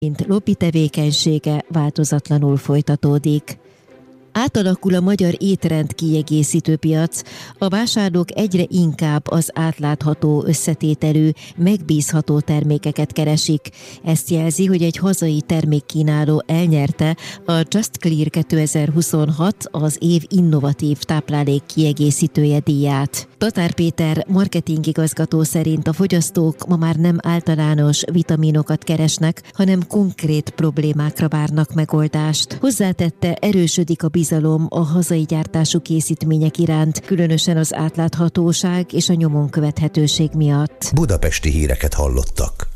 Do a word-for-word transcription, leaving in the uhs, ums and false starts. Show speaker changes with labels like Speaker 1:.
Speaker 1: mint lobby tevékenysége változatlanul folytatódik. Átalakul a magyar étrend kiegészítő piac, a vásárlók egyre inkább az átlátható, összetételű, megbízható termékeket keresik. Ezt jelzi, hogy egy hazai termékkínáló elnyerte a Just Clear kétezer-huszonhat az év innovatív táplálék kiegészítője díját. Tatár Péter marketingigazgató szerint a fogyasztók ma már nem általános vitaminokat keresnek, hanem konkrét problémákra várnak megoldást. Hozzátette, erősödik a bizalom a hazai gyártású készítmények iránt, különösen az átláthatóság és a nyomon követhetőség miatt.
Speaker 2: Budapesti híreket hallottak.